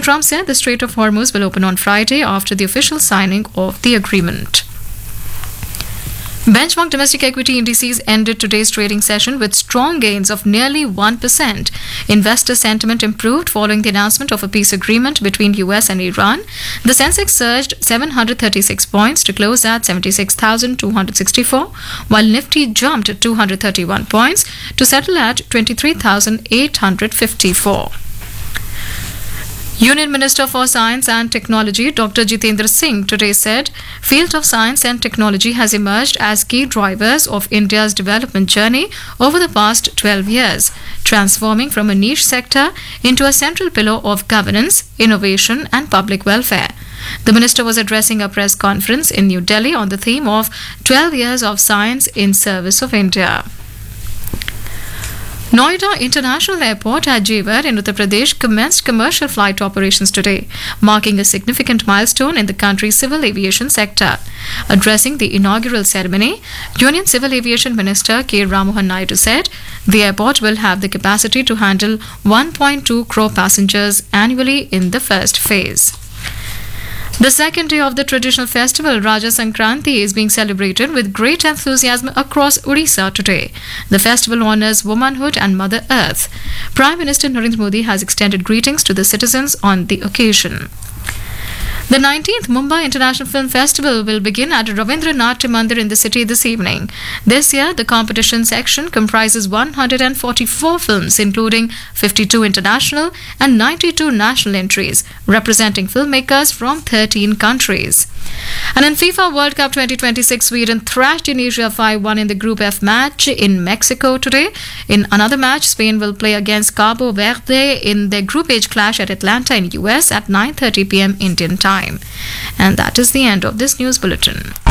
Trump said the Strait of Hormuz will open on Friday after the official signing of the agreement. Benchmark domestic equity indices ended today's trading session with strong gains of nearly 1%. Investor sentiment improved following the announcement of a peace agreement between US and Iran. The Sensex surged 736 points to close at 76,264, while Nifty jumped 231 points to settle at 23,854. Union Minister for Science and Technology Dr. Jitendra Singh today said, field of science and technology has emerged as key drivers of India's development journey over the past 12 years, transforming from a niche sector into a central pillar of governance, innovation and public welfare. The minister was addressing a press conference in New Delhi on the theme of 12 years of science in service of India. Noida International Airport at Jewar in Uttar Pradesh commenced commercial flight operations today, marking a significant milestone in the country's civil aviation sector. Addressing the inaugural ceremony, Union Civil Aviation Minister K. Ramohan Naidu said the airport will have the capacity to handle 1.2 crore passengers annually in the first phase. The second day of the traditional festival, Raja Sankranti, is being celebrated with great enthusiasm across Odisha today. The festival honors womanhood and Mother Earth. Prime Minister Narendra Modi has extended greetings to the citizens on the occasion. The 19th Mumbai International Film Festival will begin at Ravindranath Mandir in the city this evening. This year, the competition section comprises 144 films, including 52 international and 92 national entries, representing filmmakers from 13 countries. And in FIFA World Cup 2026, Sweden thrashed Tunisia 5-1 in the Group F match in Mexico today. In another match, Spain will play against Cabo Verde in their Group H clash at Atlanta in US at 9:30 p.m. Indian time. And that is the end of this news bulletin.